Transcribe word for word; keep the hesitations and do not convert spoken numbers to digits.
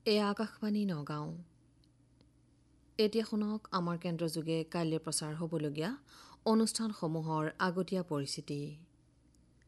এয়া আকাশবাণী নগাঁও। এতিয়া শুনক আমাৰ কেন্দ্ৰযোগে কাইলৈ প্ৰচাৰ হ'বলগীয়া অনুষ্ঠানসমূহৰ আগতীয়া পৰিচিতি।